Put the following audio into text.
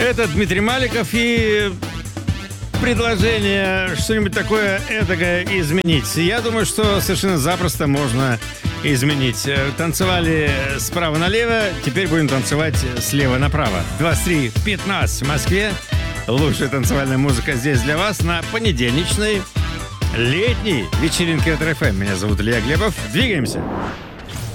Это Дмитрий Маликов и предложение что-нибудь такое эдакое изменить. Я думаю, что совершенно запросто можно изменить. Танцевали справа налево, теперь будем танцевать слева направо. 23:15 в Москве. Лучшая танцевальная музыка здесь для вас на понедельничной летней вечеринке Ретро ФМ. Меня зовут Илья Глебов. Двигаемся.